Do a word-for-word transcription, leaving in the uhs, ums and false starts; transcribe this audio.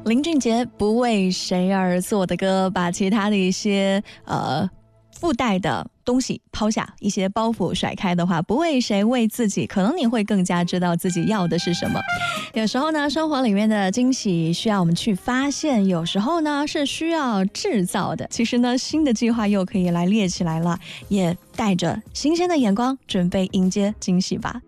林俊杰不为谁而作的歌，把其他的一些呃附带的东西抛下，一些包袱甩开的话，不为谁为自己，可能你会更加知道自己要的是什么。有时候呢，生活里面的惊喜需要我们去发现，有时候呢是需要制造的。其实呢，新的计划又可以来列起来了，也带着新鲜的眼光准备迎接惊喜吧。